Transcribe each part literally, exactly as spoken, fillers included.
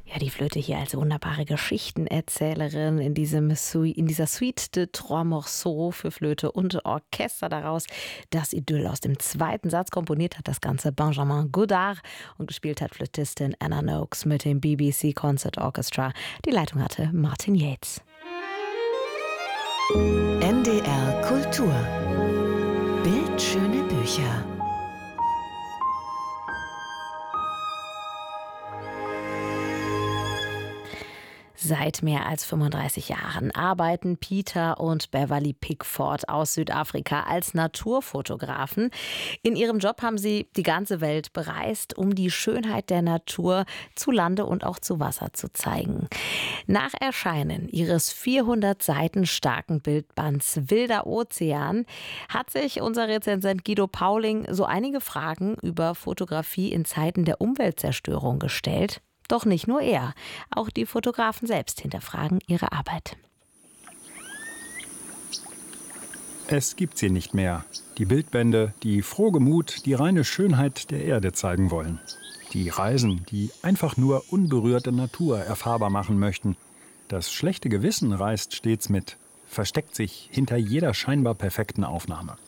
Ja, die Flöte hier als wunderbare Geschichtenerzählerin in, diesem Sui- in dieser Suite de Trois Morceaux für Flöte und Orchester. Daraus das Idyll aus dem zweiten Satz. Komponiert hat das Ganze Benjamin Godard und gespielt hat Flötistin Anna Noakes mit dem B B C Concert Orchestra. Die Leitung hatte Martin Yates. N D R Kultur. Bildschöne Bücher. Seit mehr als fünfunddreißig Jahren arbeiten Peter und Beverly Pickford aus Südafrika als Naturfotografen. In ihrem Job haben sie die ganze Welt bereist, um die Schönheit der Natur zu Lande und auch zu Wasser zu zeigen. Nach Erscheinen ihres vierhundert Seiten starken Bildbands Wilder Ozean hat sich unser Rezensent Guido Pauling so einige Fragen über Fotografie in Zeiten der Umweltzerstörung gestellt. Doch nicht nur er, auch die Fotografen selbst hinterfragen ihre Arbeit. Es gibt sie nicht mehr. Die Bildbände, die frohgemut die reine Schönheit der Erde zeigen wollen. Die Reisen, die einfach nur unberührte Natur erfahrbar machen möchten. Das schlechte Gewissen reist stets mit, versteckt sich hinter jeder scheinbar perfekten Aufnahme.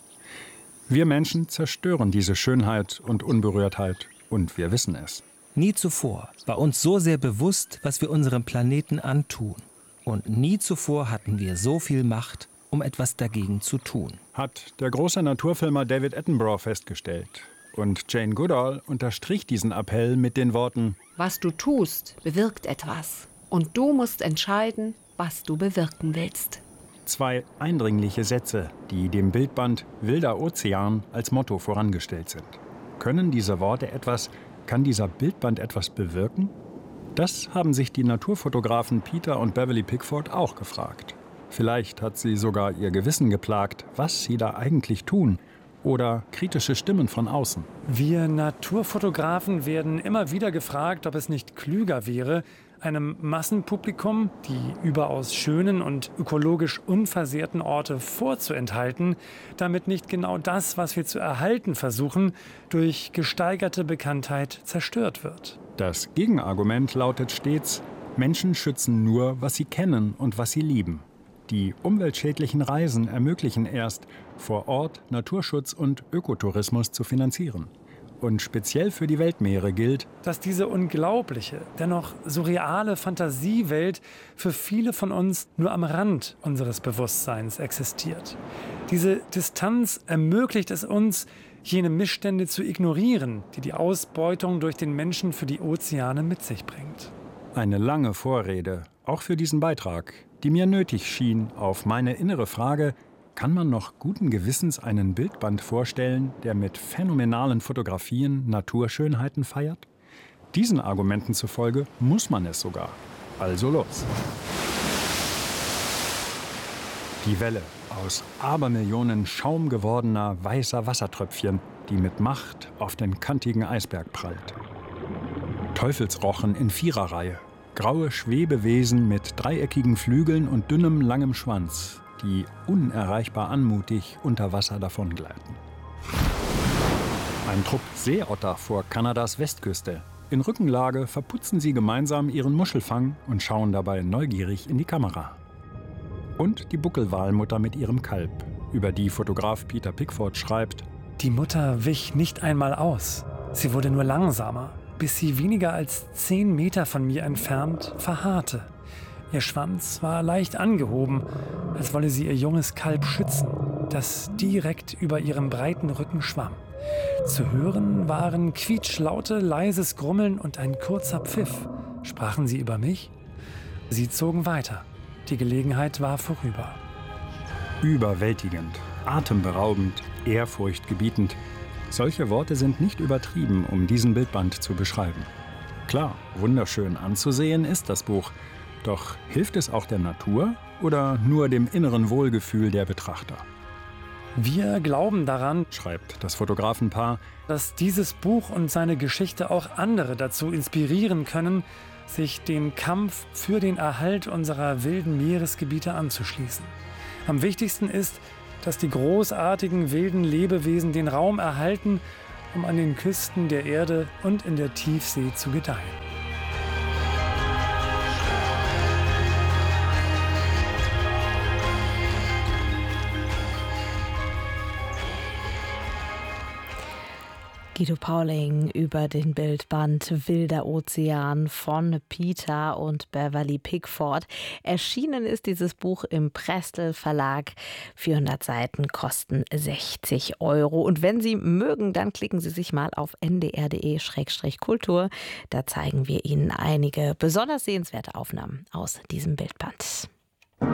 Wir Menschen zerstören diese Schönheit und Unberührtheit und wir wissen es. Nie zuvor war uns so sehr bewusst, was wir unserem Planeten antun. Und nie zuvor hatten wir so viel Macht, um etwas dagegen zu tun. Hat der große Naturfilmer David Attenborough festgestellt. Und Jane Goodall unterstrich diesen Appell mit den Worten: Was du tust, bewirkt etwas. Und du musst entscheiden, was du bewirken willst. Zwei eindringliche Sätze, die dem Bildband Wilder Ozean als Motto vorangestellt sind. Können diese Worte etwas Kann dieser Bildband etwas bewirken? Das haben sich die Naturfotografen Peter und Beverly Pickford auch gefragt. Vielleicht hat sie sogar ihr Gewissen geplagt, was sie da eigentlich tun. Oder kritische Stimmen von außen. Wir Naturfotografen werden immer wieder gefragt, ob es nicht klüger wäre, einem Massenpublikum die überaus schönen und ökologisch unversehrten Orte vorzuenthalten, damit nicht genau das, was wir zu erhalten versuchen, durch gesteigerte Bekanntheit zerstört wird. Das Gegenargument lautet stets: Menschen schützen nur, was sie kennen und was sie lieben. Die umweltschädlichen Reisen ermöglichen erst, vor Ort Naturschutz und Ökotourismus zu finanzieren. Und speziell für die Weltmeere gilt, dass diese unglaubliche, dennoch surreale Fantasiewelt für viele von uns nur am Rand unseres Bewusstseins existiert. Diese Distanz ermöglicht es uns, jene Missstände zu ignorieren, die die Ausbeutung durch den Menschen für die Ozeane mit sich bringt. Eine lange Vorrede, auch für diesen Beitrag, die mir nötig schien auf meine innere Frage: Kann man noch guten Gewissens einen Bildband vorstellen, der mit phänomenalen Fotografien Naturschönheiten feiert? Diesen Argumenten zufolge muss man es sogar. Also los! Die Welle aus Abermillionen schaumgewordener weißer Wassertröpfchen, die mit Macht auf den kantigen Eisberg prallt. Teufelsrochen in Viererreihe, graue Schwebewesen mit dreieckigen Flügeln und dünnem, langem Schwanz, die unerreichbar anmutig unter Wasser davongleiten. Ein Trupp Seeotter vor Kanadas Westküste. In Rückenlage verputzen sie gemeinsam ihren Muschelfang und schauen dabei neugierig in die Kamera. Und die Buckelwalmutter mit ihrem Kalb, über die Fotograf Peter Pickford schreibt: Die Mutter wich nicht einmal aus. Sie wurde nur langsamer, bis sie weniger als zehn Meter von mir entfernt verharrte. Ihr Schwanz war leicht angehoben, als wolle sie ihr junges Kalb schützen, das direkt über ihrem breiten Rücken schwamm. Zu hören waren quietschlaute, leises Grummeln und ein kurzer Pfiff. Sprachen sie über mich? Sie zogen weiter. Die Gelegenheit war vorüber. Überwältigend, atemberaubend, ehrfurchtgebietend. Solche Worte sind nicht übertrieben, um diesen Bildband zu beschreiben. Klar, wunderschön anzusehen ist das Buch. Doch hilft es auch der Natur oder nur dem inneren Wohlgefühl der Betrachter? Wir glauben daran, schreibt das Fotografenpaar, dass dieses Buch und seine Geschichte auch andere dazu inspirieren können, sich dem Kampf für den Erhalt unserer wilden Meeresgebiete anzuschließen. Am wichtigsten ist, dass die großartigen wilden Lebewesen den Raum erhalten, um an den Küsten der Erde und in der Tiefsee zu gedeihen. Guido Pauling über den Bildband Wilder Ozean von Peter und Beverly Pickford. Erschienen ist dieses Buch im Prestel Verlag. vierhundert Seiten kosten sechzig Euro. Und wenn Sie mögen, dann klicken Sie sich mal auf n d r punkt d e Schrägstrich Kultur. Da zeigen wir Ihnen einige besonders sehenswerte Aufnahmen aus diesem Bildband.